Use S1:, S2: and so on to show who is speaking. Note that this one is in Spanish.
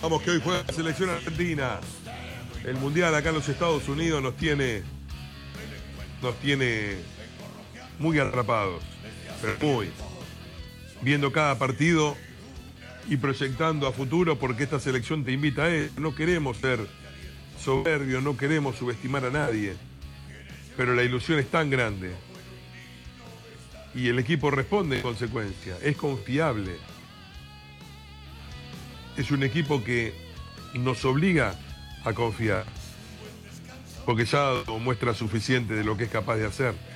S1: Vamos, que hoy juega la selección argentina. El mundial acá en los Estados Unidos nos tiene muy atrapados, pero muy. Viendo cada partido y proyectando a futuro porque esta selección te invita a eso. No queremos ser soberbios, no queremos subestimar a nadie, pero la ilusión es tan grande y el equipo responde en consecuencia, es confiable. Es un equipo que nos obliga a confiar, porque ya muestra suficiente de lo que es capaz de hacer.